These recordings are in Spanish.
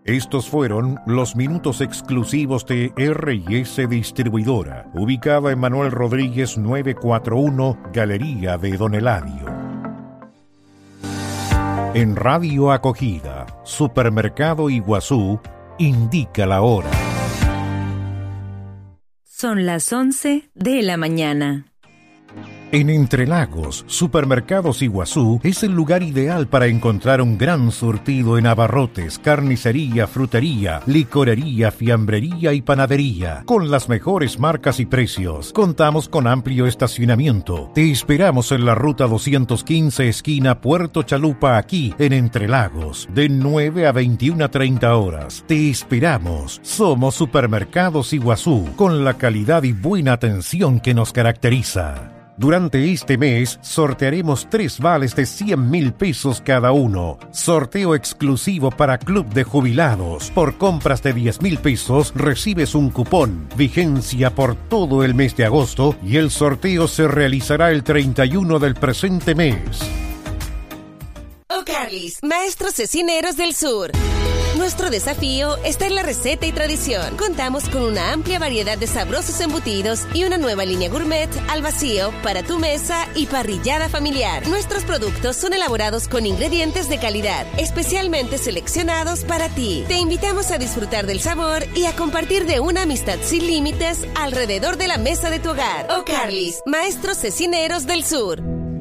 Estos fueron los minutos exclusivos de R&S Distribuidora, ubicada en Manuel Rodríguez 941, Galería de Don Eladio. En Radio Acogida, Supermercado Iguazú, indica la hora. Son las 11 de la mañana. En Entre Lagos, Supermercados Iguazú es el lugar ideal para encontrar un gran surtido en abarrotes, carnicería, frutería, licorería, fiambrería y panadería, con las mejores marcas y precios. Contamos con amplio estacionamiento. Te esperamos en la ruta 215, esquina Puerto Chalupa, aquí en Entre Lagos, de 9 a 21:30 horas. Te esperamos. Somos Supermercados Iguazú, con la calidad y buena atención que nos caracteriza. Durante este mes sortearemos 3 vales de 100.000 pesos cada uno. Sorteo exclusivo para Club de Jubilados. Por compras de 10.000 pesos recibes un cupón. Vigencia por todo el mes de agosto y el sorteo se realizará el 31 del presente mes. O'Carly's, maestros cecineros del sur. Nuestro desafío está en la receta y tradición. Contamos con una amplia variedad de sabrosos embutidos y una nueva línea gourmet al vacío para tu mesa y parrillada familiar. Nuestros productos son elaborados con ingredientes de calidad, especialmente seleccionados para ti. Te invitamos a disfrutar del sabor y a compartir de una amistad sin límites alrededor de la mesa de tu hogar. O'Carly's, maestros cecineros del sur.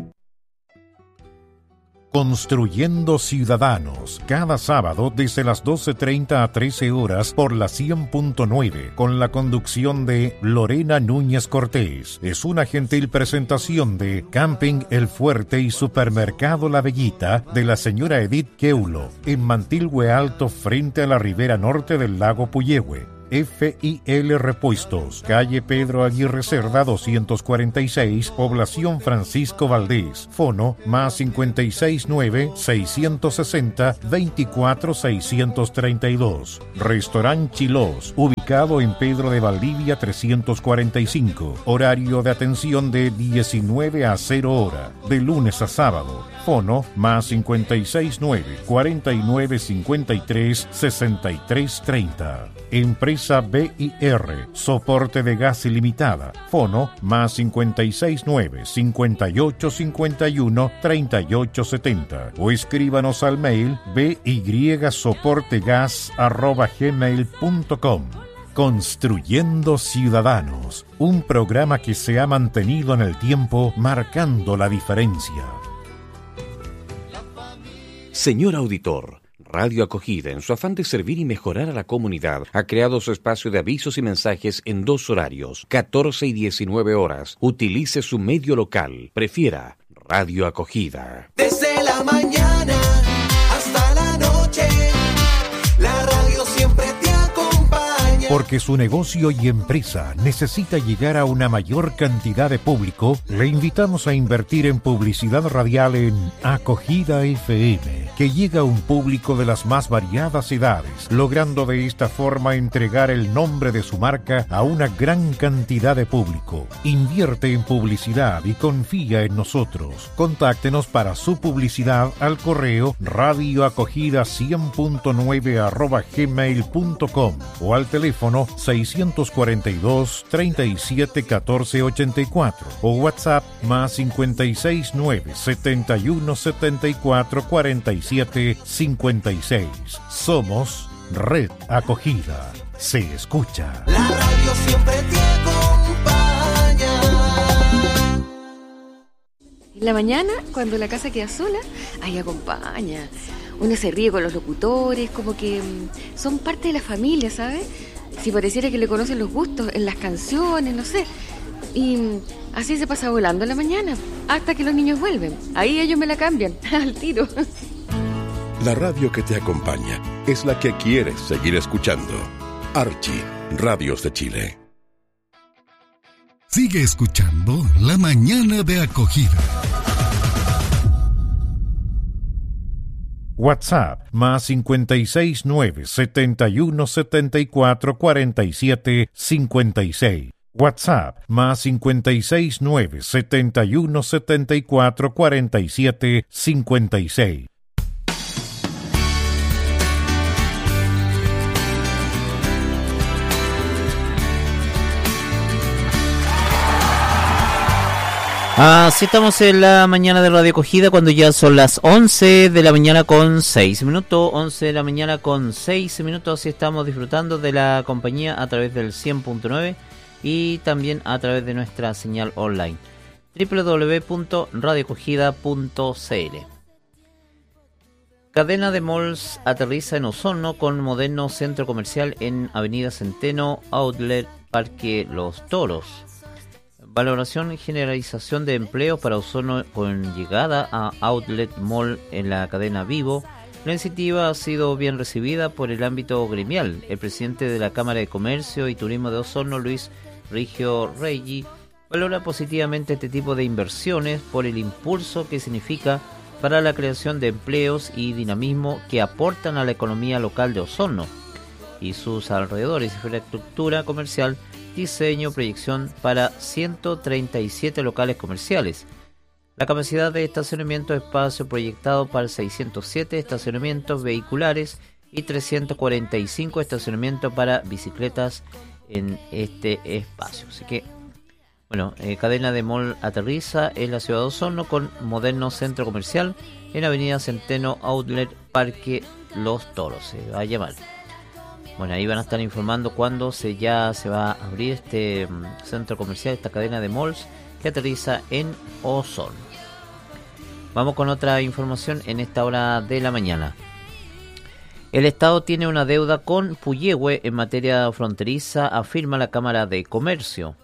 Construyendo Ciudadanos, cada sábado desde las 12:30 a 13 horas por la 100.9, con la conducción de Lorena Núñez Cortés. Es una gentil presentación de Camping El Fuerte y Supermercado La Bellita de la señora Edith Keulo, en Mantilhue Alto, frente a la ribera norte del lago Puyehue. FIL Repuestos, calle Pedro Aguirre Cerda 246, población Francisco Valdés. Fono más 569-660-24-632. Restaurant Chilós, ubicado en Pedro de Valdivia 345. Horario de atención de 19 a 0 hora, de lunes a sábado. Fono más 569-4953-6330. Empresa BIR, soporte de gas ilimitada. Fono más 569-5851-3870. O escríbanos al mail bysoportegas@gmail.com. Construyendo Ciudadanos, un programa que se ha mantenido en el tiempo, marcando la diferencia. Señor auditor, Radio Acogida, en su afán de servir y mejorar a la comunidad, ha creado su espacio de avisos y mensajes en 2 horarios, 14 y 19 horas. Utilice su medio local. Prefiera Radio Acogida. Desde la mañana hasta la noche, la radio siempre te acompaña. Porque su negocio y empresa necesita llegar a una mayor cantidad de público, le invitamos a invertir en publicidad radial en Acogida FM, que llega a un público de las más variadas edades, logrando de esta forma entregar el nombre de su marca a una gran cantidad de público. Invierte en publicidad y confía en nosotros. Contáctenos para su publicidad al correo radioacogida100.9@gmail.com o al teléfono 642 37 14 84 o WhatsApp más 569 71 74 47 56. Somos Red Acogida. Se escucha. La radio siempre te acompaña. En la mañana, cuando la casa queda sola, ahí acompaña. Uno se ríe con los locutores, como que son parte de la familia, ¿sabes? Si pareciera que le conocen los gustos en las canciones, no sé. Y así se pasa volando en la mañana, hasta que los niños vuelven. Ahí ellos me la cambian, al tiro. La radio que te acompaña es la que quieres seguir escuchando. Archie, Radios de Chile. Sigue escuchando La Mañana de Acogida. WhatsApp más 569 71 74 47 56. WhatsApp más 569 71 74 47 56. Así estamos en la mañana de Radio Acogida cuando ya son las 11 de la mañana con 6 minutos. 11 de la mañana con 6 minutos y estamos disfrutando de la compañía a través del 100.9 y también a través de nuestra señal online www.radioacogida.cl. Cadena de malls aterriza en Osorno con moderno centro comercial en Avenida Centeno, Outlet Parque Los Toros. Valoración y generalización de empleos para Osorno con llegada a Outlet Mall en la cadena Vivo. La iniciativa ha sido bien recibida por el ámbito gremial. El presidente de la Cámara de Comercio y Turismo de Osorno, Luis Rigio Reggi, valora positivamente este tipo de inversiones por el impulso que significa para la creación de empleos y dinamismo que aportan a la economía local de Osorno y sus alrededores, infraestructura comercial, diseño, proyección para 137 locales comerciales. La capacidad de estacionamiento de espacio proyectado para 607 estacionamientos vehiculares y 345 estacionamientos para bicicletas en este espacio. Así que, bueno, cadena de mall aterriza en la ciudad de Osorno con moderno centro comercial en Avenida Centeno, Outlet Parque Los Toros. Se va a llamar. Bueno, ahí van a estar informando cuándo ya se va a abrir este centro comercial, esta cadena de malls que aterriza en Osorno. Vamos con otra información en esta hora de la mañana. El Estado tiene una deuda con Puyehue en materia fronteriza, afirma la Cámara de Comercio.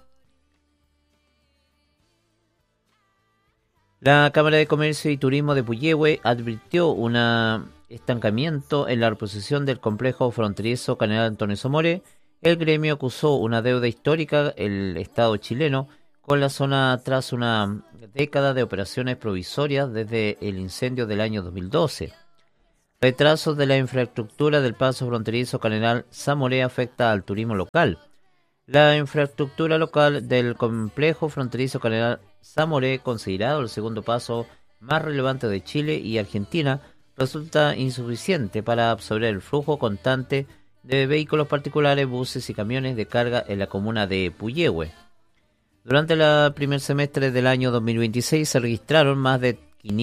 La Cámara de Comercio y Turismo de Puyehue advirtió un estancamiento en la reposición del complejo fronterizo General Antonio Zamoré. El gremio acusó una deuda histórica el Estado chileno con la zona tras una década de operaciones provisorias desde el incendio del año 2012. Retrasos de la infraestructura del paso fronterizo General Zamoré afecta al turismo local. La infraestructura local del complejo fronterizo General Zamoré, considerado el segundo paso más relevante de Chile y Argentina, resulta insuficiente para absorber el flujo constante de vehículos particulares, buses y camiones de carga en la comuna de Puyehue. Durante el primer semestre del año 2026 se registraron más de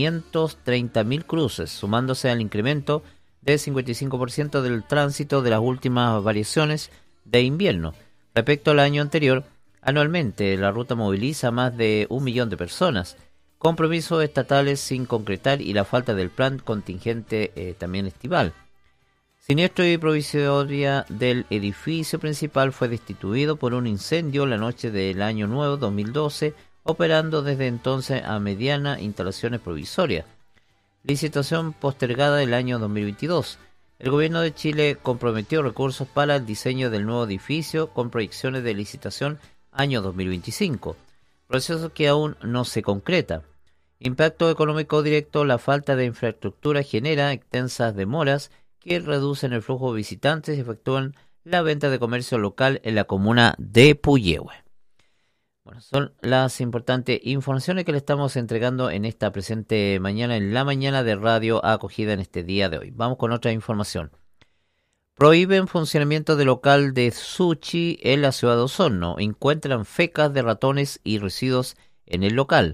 530.000 cruces, sumándose al incremento del 55% del tránsito de las últimas variaciones de invierno. Respecto al año anterior, anualmente la ruta moviliza más de 1 millón de personas. Compromisos estatales sin concretar y la falta del plan contingente también estival. Siniestro y provisoria del edificio principal fue destituido por un incendio la noche del año nuevo 2012, operando desde entonces a mediana instalaciones provisorias. Licitación postergada del año 2022. El gobierno de Chile comprometió recursos para el diseño del nuevo edificio con proyecciones de licitación año 2025. Proceso que aún no se concreta. Impacto económico directo: la falta de infraestructura genera extensas demoras que reducen el flujo de visitantes y efectúan la venta de comercio local en la comuna de Puyehue. Bueno, son las importantes informaciones que le estamos entregando en esta presente mañana, en la mañana de Radio Acogida en este día de hoy. Vamos con otra información. Prohíben funcionamiento de local de sushi en la ciudad de Osorno. Encuentran fecas de ratones y residuos en el local.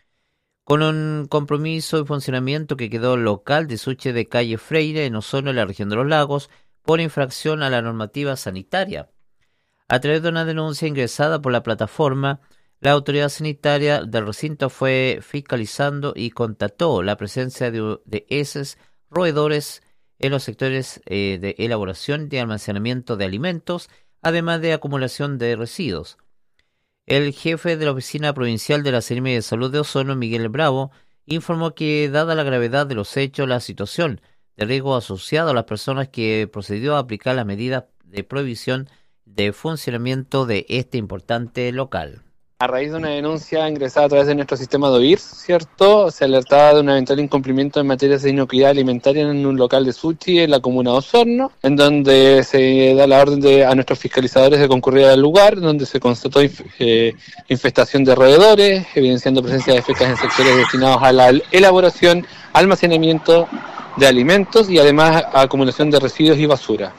Con un compromiso y funcionamiento que quedó el local de sushi de calle Freire en Osorno, en la región de los Lagos, por infracción a la normativa sanitaria. A través de una denuncia ingresada por la plataforma, la autoridad sanitaria del recinto fue fiscalizando y constató la presencia de heces roedores en los sectores de elaboración y almacenamiento de alimentos, además de acumulación de residuos. El jefe de la Oficina Provincial de la Seremi de Salud de Osorno, Miguel Bravo, informó que, dada la gravedad de los hechos, la situación de riesgo asociado a las personas, que procedió a aplicar las medidas de prohibición de funcionamiento de este importante local. A raíz de una denuncia ingresada a través de nuestro sistema de OIR, ¿cierto?, se alertaba de un eventual incumplimiento en materia de inocuidad alimentaria en un local de sushi en la comuna de Osorno, en donde se da la orden a nuestros fiscalizadores de concurrir al lugar, donde se constató infestación de roedores, evidenciando presencia de fecas en sectores destinados a la elaboración, almacenamiento de alimentos y además a acumulación de residuos y basura.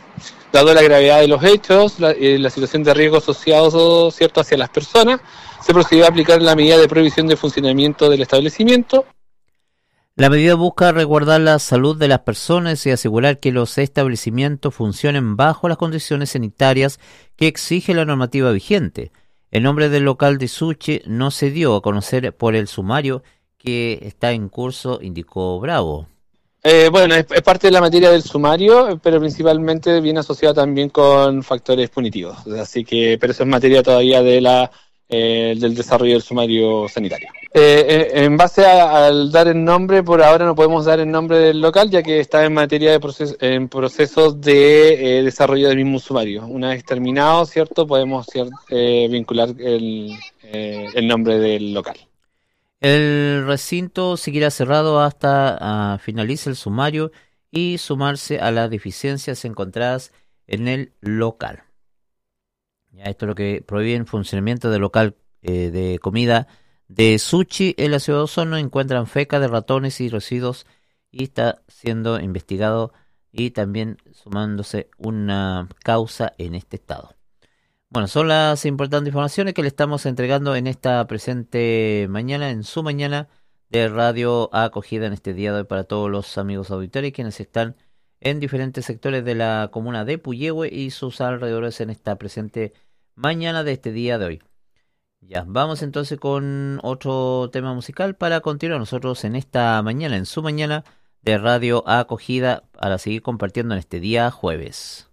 Dado la gravedad de los hechos, la situación de riesgo asociado, ¿cierto?, hacia las personas, se procedió a aplicar la medida de prohibición de funcionamiento del establecimiento. La medida busca resguardar la salud de las personas y asegurar que los establecimientos funcionen bajo las condiciones sanitarias que exige la normativa vigente. El nombre del local de sushi no se dio a conocer por el sumario que está en curso, indicó Bravo. Bueno, es parte de la materia del sumario, pero principalmente viene asociado también con factores punitivos. Así que, pero eso es materia todavía de del desarrollo del sumario sanitario. En base al dar el nombre, por ahora no podemos dar el nombre del local, ya que está en materia de procesos de desarrollo del mismo sumario. Una vez terminado, ¿cierto?, podemos vincular el nombre del local. El recinto seguirá cerrado hasta finalice el sumario y sumarse a las deficiencias encontradas en el local. Ya, esto es lo que prohíbe el funcionamiento del local de comida de sushi en la ciudad de Osorno. Encuentran feca de ratones y residuos y está siendo investigado y también sumándose una causa en este estado. Bueno, son las importantes informaciones que le estamos entregando en esta presente mañana, en su mañana de Radio Acogida en este día de hoy para todos los amigos auditores quienes están en diferentes sectores de la comuna de Puyehue y sus alrededores en esta presente mañana de este día de hoy. Ya, vamos entonces con otro tema musical para continuar nosotros en esta mañana, en su mañana de Radio Acogida, para seguir compartiendo en este día jueves.